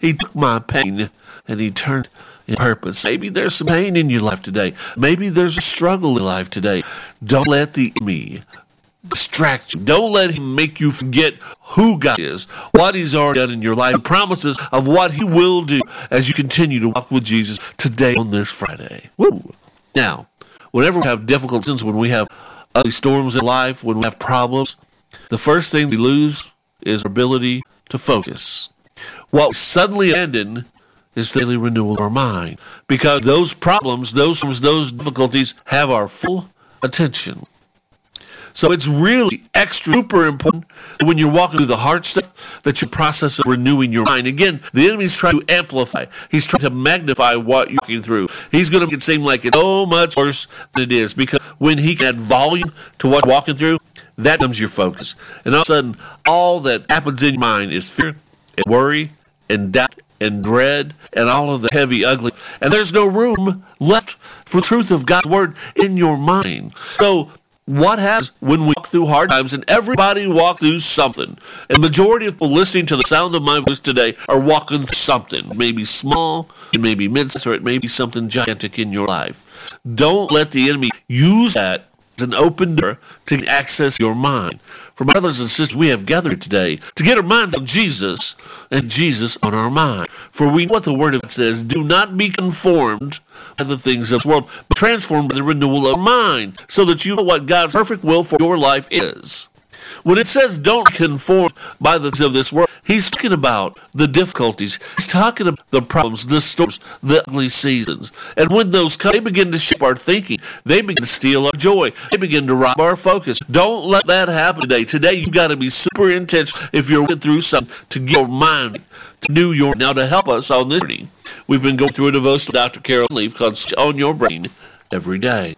He took my pain and he turned in purpose. Maybe there's some pain in your life today. Maybe there's a struggle in life today. Don't let the enemy distract you. Don't let him make you forget who God is, what he's already done in your life, promises of what he will do as you continue to walk with Jesus today on this Friday. Woo. Now, whenever we have difficult things, when we have ugly storms in life, when we have problems, the first thing we lose is our ability to focus. What we suddenly abandon is daily renewal of our mind, because those problems, those difficulties have our full attention. So it's really super important when you're walking through the hard stuff that you process of renewing your mind. Again, the enemy's trying to amplify. He's trying to magnify what you're walking through. He's going to make it seem like it's so much worse than it is, because when he can add volume to what you're walking through, that becomes your focus. And all of a sudden, all that happens in your mind is fear and worry and doubt and dread and all of the heavy, ugly. And there's no room left for the truth of God's word in your mind. So what happens when we walk through hard times, and everybody walks through something? And the majority of people listening to the sound of my voice today are walking through something. It may be small, it may be mid-size, or it may be something gigantic in your life. Don't let the enemy use that as an open door to access your mind. For my brothers and sisters, we have gathered today to get our minds on Jesus and Jesus on our mind. For we know what the Word of God says: do not be conformed by the things of this world, but transformed by the renewal of mind, so that you know what God's perfect will for your life is. When it says don't conform by the things of this world, he's talking about the difficulties. He's talking about the problems, the storms, the ugly seasons. And when those come, they begin to shape our thinking. They begin to steal our joy. They begin to rob our focus. Don't let that happen today. Today, you've got to be super intentional if you're working through something to get your mind to do your. Now, to help us on this journey, we've been going through a devotion with Dr. Carol Leaf called On Your Brain Every Day.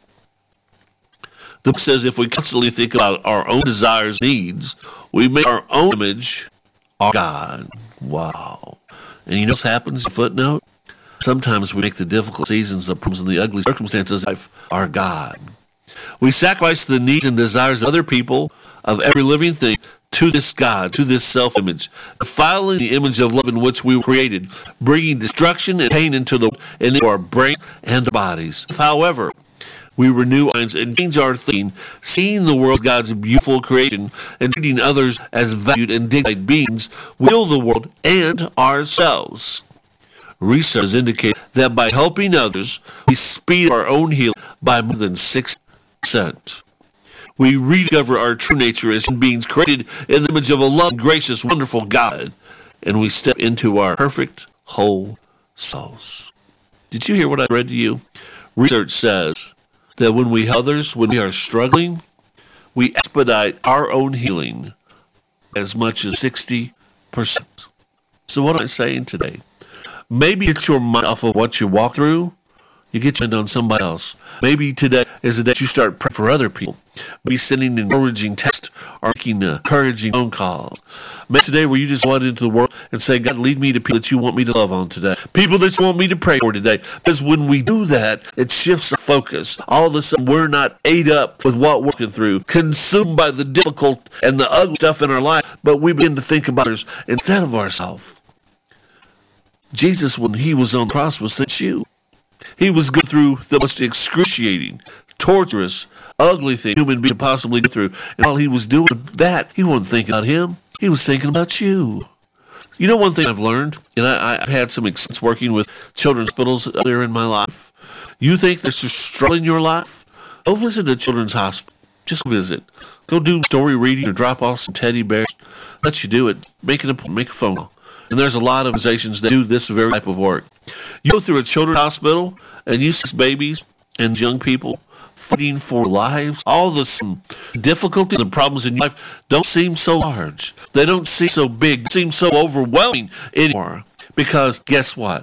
The book says if we constantly think about our own desires and needs, we make our own image our God. Wow. And you know what happens? Footnote? Sometimes we make the difficult seasons, the problems, and the ugly circumstances of life our God. We sacrifice the needs and desires of other people, of every living thing, to this God, to this self-image, defiling the image of love in which we were created, bringing destruction and pain into our brains and our bodies. However, we renew our minds and change our thinking, seeing the world as God's beautiful creation and treating others as valued and dignified beings, we heal the world and ourselves. Research indicates that by helping others, we speed our own healing by more than 6%. We rediscover our true nature as beings created in the image of a loving, gracious, wonderful God, and we step into our perfect, whole souls. Did you hear what I read to you? Research says that when we help others, when we are struggling, we expedite our own healing as much as 60%. So what am I saying today? Maybe get your mind off of what you walk through. You get your mind on somebody else. Maybe today is the day you start praying for other people. Maybe sending encouraging text or making encouraging phone calls. Maybe today where you just go out into the world and say, God, lead me to people that you want me to love on today. People that you want me to pray for today. Because when we do that, it shifts our focus. All of a sudden, we're not ate up with what we're working through, consumed by the difficult and the ugly stuff in our life, but we begin to think about others instead of ourselves. Jesus, when he was on the cross, was thinking you. He was going through the most excruciating, torturous, ugly thing human being could possibly go through. And while he was doing that, he wasn't thinking about him. He was thinking about you. You know one thing I've learned, and I've had some experience working with children's hospitals earlier in my life. You think there's a struggle in your life? Go visit a children's hospital. Just visit. Go do story reading or drop off some teddy bears. Let you do it. Make a phone call. And there's a lot of organizations that do this very type of work. You go through a children's hospital and you see babies and young people fighting for lives. All the difficulty and the problems in your life don't seem so large. They don't seem so big. They seem so overwhelming anymore. Because guess what?